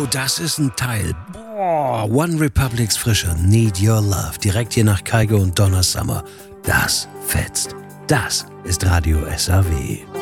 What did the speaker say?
das ist ein Teil. Boah, One Republics frischer Need Your Love. Direkt hier nach Kygo und Donna Summer. Das fetzt. Das ist Radio SAW.